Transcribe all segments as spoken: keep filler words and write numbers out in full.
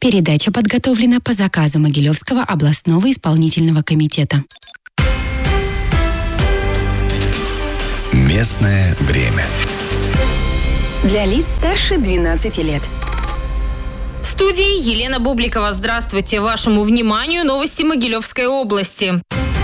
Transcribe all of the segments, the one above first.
Передача подготовлена по заказу Могилевского областного исполнительного комитета. Местное время. Для лиц старше двенадцати лет. В студии Елена Бубликова. Здравствуйте. Вашему вниманию новости Могилевской области.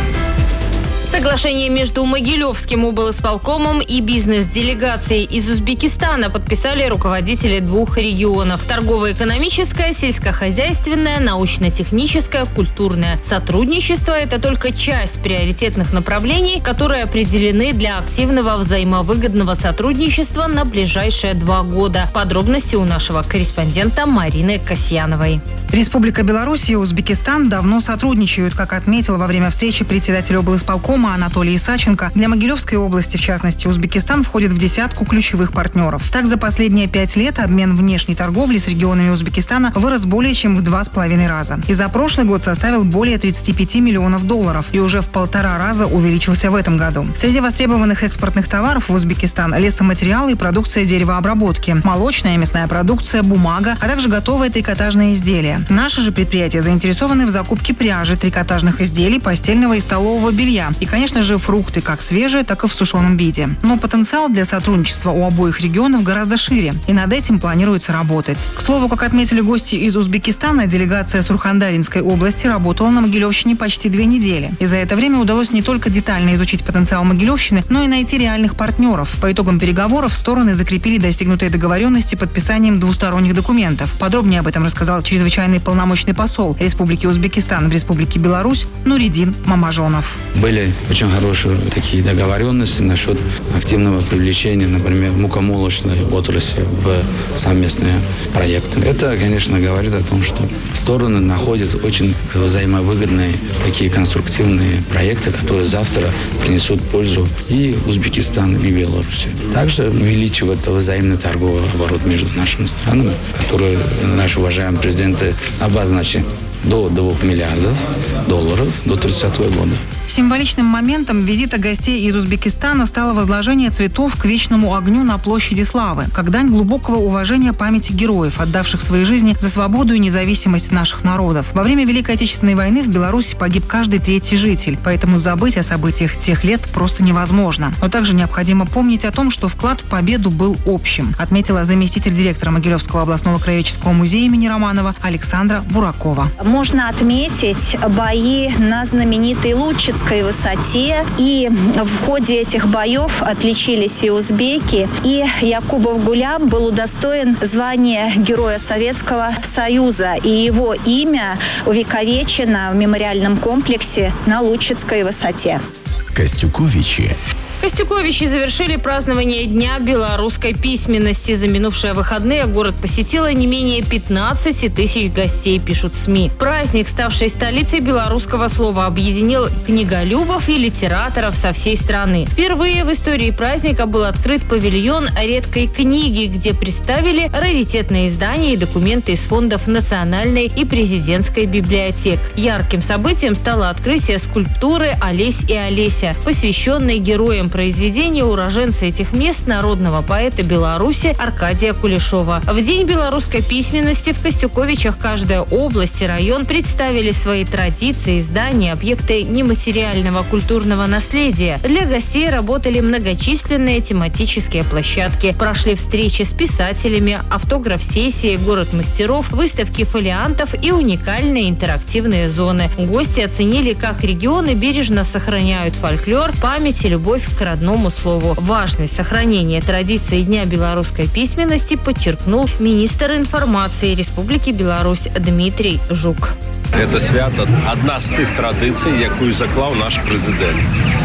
Соглашение между Могилевским облисполкомом и бизнес-делегацией из Узбекистана подписали руководители двух регионов. Торгово-экономическое, сельскохозяйственное, научно-техническое, культурное. Сотрудничество – это только часть приоритетных направлений, которые определены для активного взаимовыгодного сотрудничества на ближайшие два года. Подробности у нашего корреспондента Марины Касьяновой. Республика Беларусь и Узбекистан давно сотрудничают, как отметил во время встречи председатель облисполкома Анатолий Исаченко. Для Могилевской области, в частности, Узбекистан входит в десятку ключевых партнеров. Так, за последние пять лет обмен внешней торговли с регионами Узбекистана вырос более чем в два с половиной раза. И за прошлый год составил более тридцати пяти миллионов долларов и уже в полтора раза увеличился в этом году. Среди востребованных экспортных товаров в Узбекистан – лесоматериалы и продукция деревообработки, молочная и мясная продукция, бумага, а также готовые трикотажные изделия. Наши же предприятия заинтересованы в закупке пряжи, трикотажных изделий, постельного и столового белья и, конечно же, фрукты как свежие, так и в сушеном виде. Но потенциал для сотрудничества у обоих регионов гораздо шире, и над этим планируется работать. К слову, как отметили гости из Узбекистана, делегация Сурхандаринской области работала на Могилевщине почти две недели. И за это время удалось не только детально изучить потенциал Могилевщины, но и найти реальных партнеров. По итогам переговоров стороны закрепили достигнутые договоренности подписанием двусторонних документов. Подробнее об этом рассказал чрезвычайный полномочный посол Республики Узбекистан в Республике Беларусь Нуридин Мамажонов. Были очень хорошие такие договоренности насчет активного привлечения, например, мукомолочной отрасли в совместные проекты. Это, конечно, говорит о том, что стороны находят очень взаимовыгодные такие конструктивные проекты, которые завтра принесут пользу и Узбекистану, и Беларуси. Также увеличивает взаимный торговый оборот между нашими странами, которые наши уважаемые президенты обозначили до двух миллиардов долларов до тридцатого года. Символичным моментом визита гостей из Узбекистана стало возложение цветов к вечному огню на площади Славы, как дань глубокого уважения памяти героев, отдавших свои жизни за свободу и независимость наших народов. Во время Великой Отечественной войны в Беларуси погиб каждый третий житель, поэтому забыть о событиях тех лет просто невозможно. Но также необходимо помнить о том, что вклад в победу был общим, отметила заместитель директора Могилевского областного краеведческого музея имени Романова Александра Буракова. Можно отметить бои на знаменитой Лучицкой высоте. И в ходе этих боев отличились и узбеки. И Якубов Гулям был удостоен звания Героя Советского Союза. И его имя увековечено в мемориальном комплексе на Лучицкой высоте. Костюковичи. Костюковичи завершили празднование Дня белорусской письменности. За минувшие выходные город посетило не менее пятнадцати тысяч гостей, пишут СМИ. Праздник, ставший столицей белорусского слова, объединил книголюбов и литераторов со всей страны. Впервые в истории праздника был открыт павильон редкой книги, где представили раритетные издания и документы из фондов национальной и президентской библиотек. Ярким событием стало открытие скульптуры «Олесь и Олеся», посвященной героям произведения уроженца этих мест, народного поэта Беларуси Аркадия Кулешова. В День белорусской письменности в Костюковичах каждая область и район представили свои традиции, издания, объекты нематериального культурного наследия. Для гостей работали многочисленные тематические площадки. Прошли встречи с писателями, автограф-сессии, город мастеров, выставки фолиантов и уникальные интерактивные зоны. Гости оценили, как регионы бережно сохраняют фольклор, память и любовь к родному слову. Важность сохранения традиции Дня белорусской письменности подчеркнул министр информации Республики Беларусь Дмитрий Жук. Это свято одна з тих традицій, яку заклав наш президент.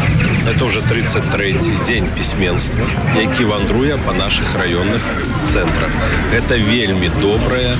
Це вже тридцять третій день письменства, який вандрує по наших районних центрах. Це вельми добре,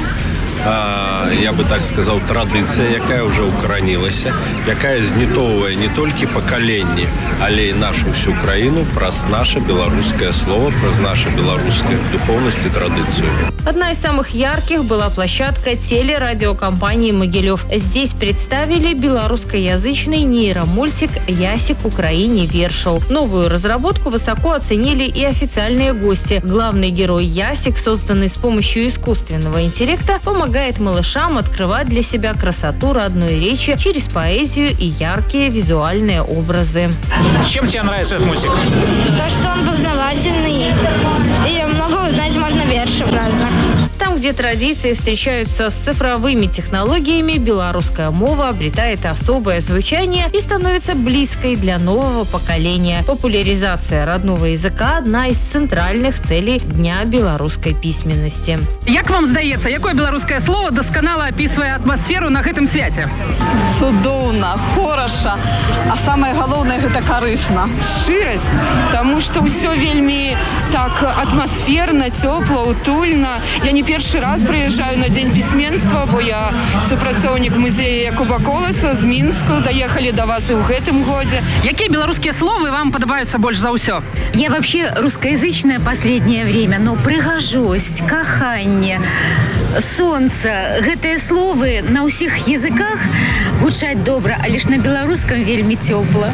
я бы так сказал, традиція, яка вже укоренилася, яка знітовує не тільки покоління, але й нашу всю країну про наше белорусское слово, про нашу белорусскую духовность и традицию. Одна из самых ярких была площадка телерадиокомпании «Могилев». Здесь представили белорусскоязычный нейромультик «Ясик Украине Вершел». Новую разработку высоко оценили и официальные гости. Главный герой Ясик, созданный с помощью искусственного интеллекта, помогает помогает малышам открывать для себя красоту родной речи через поэзию и яркие визуальные образы. Чем тебе нравится этот мультик? То, что он познавательный, и много узнать можно вершев разных. Там, где традиции встречаются с цифровыми технологиями, белорусская мова обретает особое звучание и становится близкой для нового поколения. Популяризация родного языка – одна из центральных целей Дня белорусской письменности. Як вам здається, яке белорусское слово досконало описывает атмосферу на этом святе? Цудоўна, хороша, а самое главное – это корыстно. Шчырасць, тому что все вельми так атмосферно, тепло, утульно. Я не першы раз приезжаю на День письменства, бо я супрацоўнік музея Якуба Коласа з Мінску. Доехали до вас и в этом годе. Какие белорусские слова вам подобаются больше за все? Я вообще русскоязычная последнее время, но прыгажосць, каханне, солнце, гэтыя словы на ўсіх языках гучаць добра, але ж на беларускам вельмі цёпла.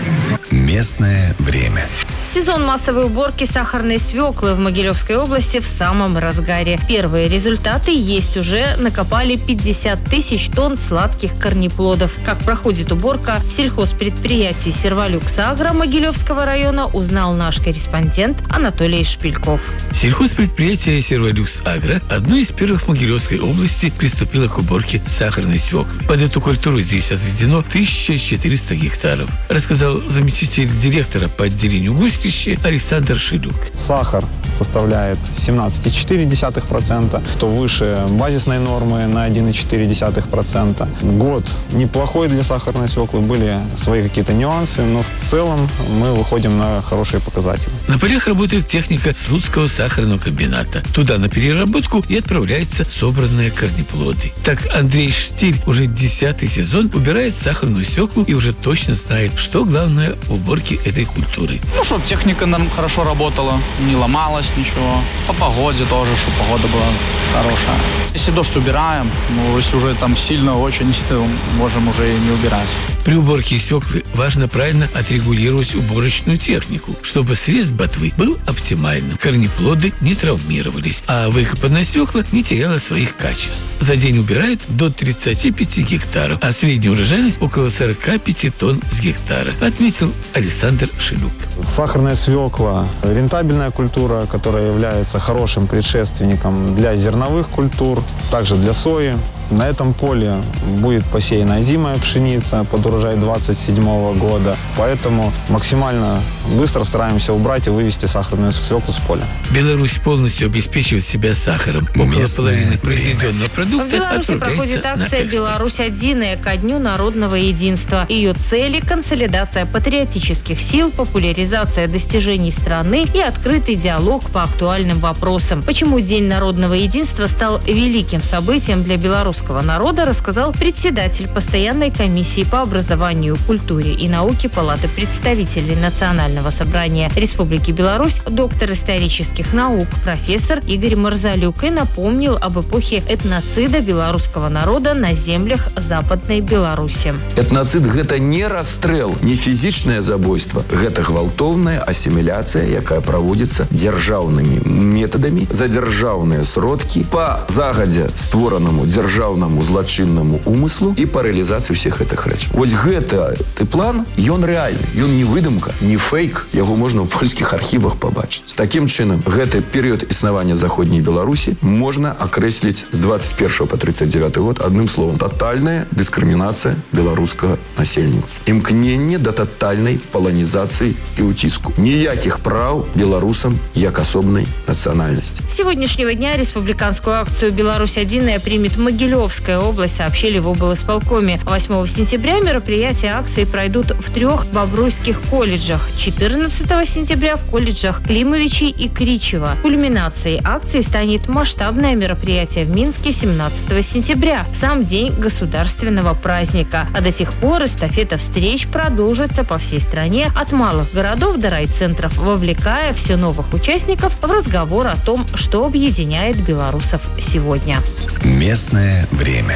Местное время. Сезон массовой уборки сахарной свеклы в Могилевской области в самом разгаре. Первые результаты есть уже. Накопали пятьдесят тысяч тонн сладких корнеплодов. Как проходит уборка в сельхозпредприятии «Сервалюкс-Агро» Могилевского района, узнал наш корреспондент Анатолий Шпильков. Сельхозпредприятие «Сервалюкс-Агро» одно из первых в Могилевской области приступило к уборке сахарной свеклы. Под эту культуру здесь отведено тысяча четыреста гектаров, рассказал заместитель директора по отделению гусь Александр Шилюк. Сахар составляет семнадцать целых четыре десятых процента, то выше базисной нормы на один целых четыре десятых процента. Год неплохой для сахарной свеклы, были свои какие-то нюансы, но в целом мы выходим на хорошие показатели. На полях работает техника Слуцкого сахарного комбината. Туда на переработку и отправляются собранные корнеплоды. Так Андрей Штиль уже десятый сезон убирает сахарную свеклу и уже точно знает, что главное в уборке этой культуры. Ну, чтобы техника нам хорошо работала, не ломалась ничего. По погоде тоже, чтобы погода была хорошая. Если дождь убираем, ну, если уже там сильно очень, то можем уже и не убирать. При уборке свеклы важно правильно отрегулировать уборочную технику, чтобы срез ботвы был оптимальным, корнеплоды не травмировались, а выкопанная свекла не теряла своих качеств. За день убирают до тридцати пяти гектаров, а средняя урожайность около сорока пяти тонн с гектара, отметил Александр Шилюк. Сахарная свекла – рентабельная культура, которая является хорошим предшественником для зерновых культур, также для сои. На этом поле будет посеяна озимая пшеница под урожай двадцать седьмого года, поэтому максимально быстро стараемся убрать и вывести сахарную свеклу с поля. Беларусь полностью обеспечивает себя сахаром. Около Местное половины произведенного продукта в Беларуси проходит акция «Беларусь-один» ко Дню народного единства. Ее цели – консолидация патриотических сил, популяризация достижений страны и открытый диалог по актуальным вопросам. Почему День народного единства стал великим событием для белорусского народа, рассказал председатель постоянной комиссии по образованию, культуре и науке Палаты представителей Национального собрания Республики Беларусь, доктор исторических наук, профессор Игорь Марзалюк, и напомнил об эпохе этноцида белорусского народа на землях Западной Беларуси. Этноцид – гэта не расстрэл, не фізічнае забойство, гэта гвалтоўная асіміляцыя, якая праводзіцца дзяржаўнымі метадамі за дзяржаўныя сродкі па загадзя створанаму дзяржаўнаму злачыннаму умыслу і па рэалізацыі ўсіх гэтых рэчаў. Вось гэта ты план, ён рэальны, ён не выдумка, не фейк, яго можна ў польскіх архівах пабачыць. Такім чынам, гэты перыяд існавання заходняй Беларусі можна акрэсліць з двадцать первого по тридцать девятый год адным словом: тотальная дыскрымінацыя беларускага насельніцтва. Імкненне да тотальнай паланізацыі і ўціску. Ніякіх праў беларусам як асобнай нацыянальнасці. С сегодняшнего дня республиканскую акцию «Беларусь-один» примет Могилевская область, сообщили в облисполкоме. восьмого сентября мероприятия акции пройдут в трех бобруйских колледжах. четырнадцатого сентября в колледжах Климовичей и Кричева. Кульминацией акции станет масштабное мероприятие в Минске семнадцатого сентября, в сам день государственного праздника. А до тех пор эстафета встреч продолжится по всей стране от малых городов до райцентров, вовлекая все новых участников в разговор о том, что объединяет белорусов сегодня. Местное время.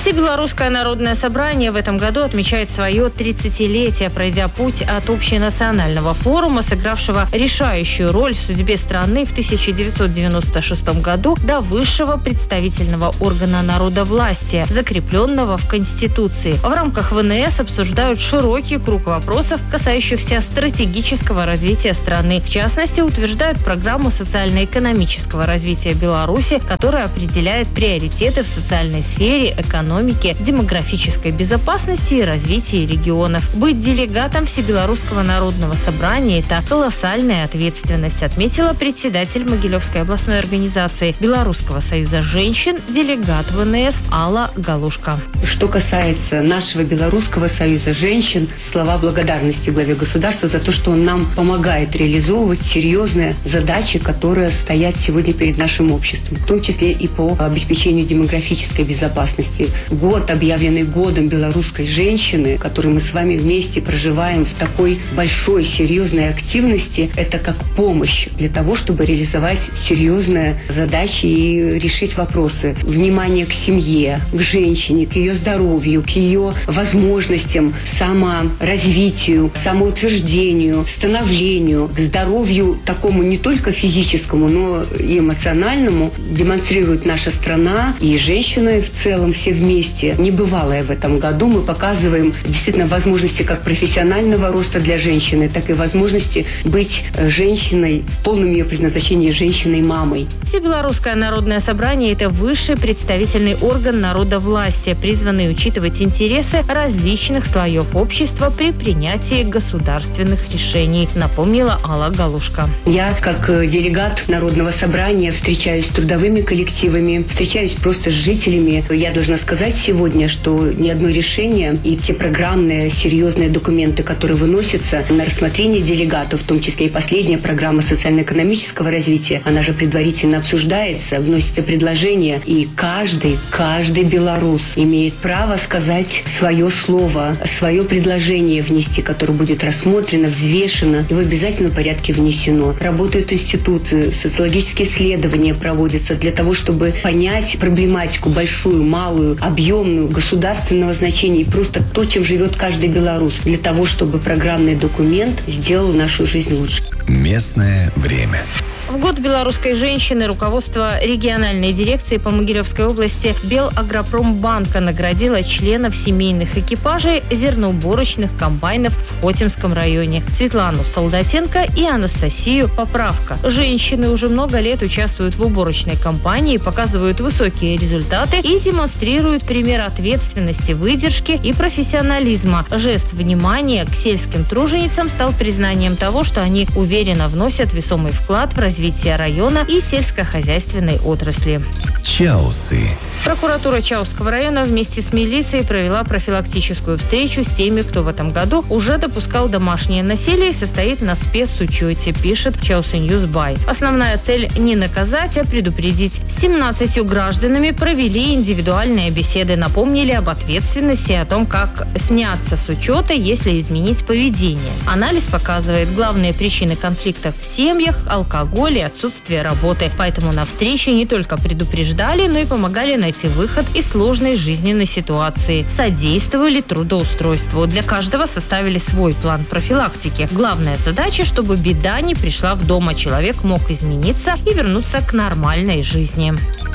Всебелорусское народное собрание в этом году отмечает свое тридцатилетие, пройдя путь от общенационального форума, сыгравшего решающую роль в судьбе страны в тысяча девятьсот девяносто шестом году, до высшего представительного органа народовластия, закрепленного в Конституции. В рамках вэ эн эс обсуждают широкий круг вопросов, касающихся стратегического развития страны. В частности, утверждают программу социально-экономического развития Беларуси, которая определяет приоритеты в социальной сфере, экономике, демографической безопасности и развитии регионов. Быть делегатом Всебелорусского народного собрания – это колоссальная ответственность, отметила председатель Могилевской областной организации Белорусского союза женщин, делегат вэ эн эс Алла Галушка. Что касается нашего Белорусского союза женщин, слова благодарности главе государства за то, что он нам помогает реализовывать серьезные задачи, которые стоят сегодня перед нашим обществом, в том числе и по обеспечению демографической безопасности. Год, объявленный годом белорусской женщины, который мы с вами вместе проживаем в такой большой, серьезной активности, это как помощь для того, чтобы реализовать серьезные задачи и решить вопросы. Внимание к семье, к женщине, к ее здоровью, к ее возможностям, саморазвитию, самоутверждению, становлению, к здоровью такому не только физическому, но и эмоциональному демонстрирует наша страна и женщины в целом все вместе. Небывалое в этом году. Мы показываем действительно возможности как профессионального роста для женщины, так и возможности быть женщиной в полном ее предназначении, женщиной-мамой. Всебелорусское народное собрание – это высший представительный орган народовластия, призванный учитывать интересы различных слоев общества при принятии государственных решений, напомнила Алла Галушка. Я, как делегат народного собрания, встречаюсь с трудовыми коллективами, встречаюсь просто с жителями. Я должна сказать сегодня, что ни одно решение и те программные серьезные документы, которые выносятся на рассмотрение делегатов, в том числе и последняя программа социально-экономического развития, она же предварительно обсуждается, вносятся предложения, и каждый, каждый белорус имеет право сказать свое слово, свое предложение внести, которое будет рассмотрено, взвешено и в обязательном порядке внесено. Работают институты, социологические исследования проводятся для того, чтобы понять проблематику большую, малую, объемную, государственного значения и просто то, чем живет каждый белорус, для того, чтобы программный документ сделал нашу жизнь лучше. Местное время. В год белорусской женщины руководство региональной дирекции по Могилевской области Белагропромбанка наградило членов семейных экипажей зерноуборочных комбайнов в Хотимском районе Светлану Солдатенко и Анастасию Поправка. Женщины уже много лет участвуют в уборочной кампании, показывают высокие результаты и демонстрируют пример ответственности, выдержки и профессионализма. Жест внимания к сельским труженицам стал признанием того, что они уверенно вносят весомый вклад в развитие развития района и сельскохозяйственной отрасли. Чаусы. Прокуратура Чаусского района вместе с милицией провела профилактическую встречу с теми, кто в этом году уже допускал домашнее насилие и состоит на спецучете, пишет Чаусиньюзбай. Основная цель не наказать, а предупредить. С семнадцатью гражданами провели индивидуальные беседы, напомнили об ответственности и о том, как сняться с учета, если изменить поведение. Анализ показывает главные причины конфликтов в семьях, алкоголь и отсутствие работы. Поэтому на встрече не только предупреждали, но и помогали найти выход из сложной жизненной ситуации. Содействовали трудоустройству. Для каждого составили свой план профилактики. Главная задача, чтобы беда не пришла в дом, а человек мог измениться и вернуться к нормальной жизни.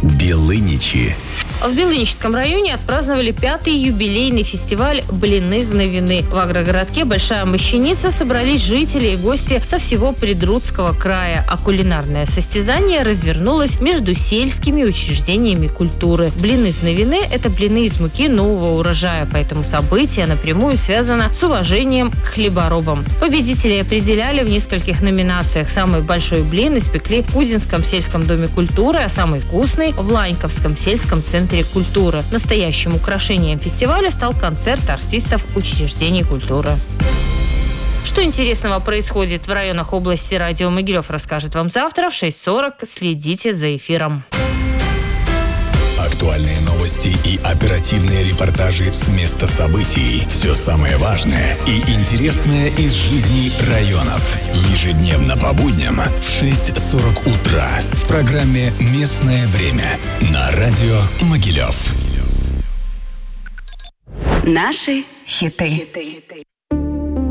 Белыничи. В Белыническом районе отпраздновали пятый юбилейный фестиваль «Блины з новины». В агрогородке «Большая мощеница» собрались жители и гости со всего Предрудского края, а кулинарное состязание развернулось между сельскими учреждениями культуры. Блины з новины – это блины из муки нового урожая, поэтому событие напрямую связано с уважением к хлеборобам. Победителей определяли в нескольких номинациях. Самый большой блин испекли в Кузинском сельском доме культуры, а самый вкусный – в Ланьковском сельском центре культуры. Настоящим украшением фестиваля стал концерт артистов учреждений культуры. Что интересного происходит в районах области, радио Могилев расскажет вам завтра в шесть сорок. Следите за эфиром. Актуальные новости и оперативные репортажи с места событий. Все самое важное и интересное из жизни районов. Ежедневно по будням в шесть сорок утра в программе «Местное время» на радио Могилев. Наши хиты.